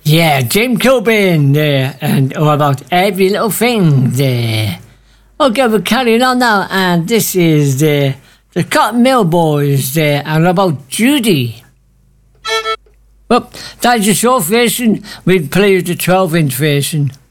Yeah, Jim Cobain there, and all about every little thing there. Okay, we're carrying on now, and this is the Cotton Mill Boys there, and about Judy. Well, that's the short version. We'll play you the 12-inch version.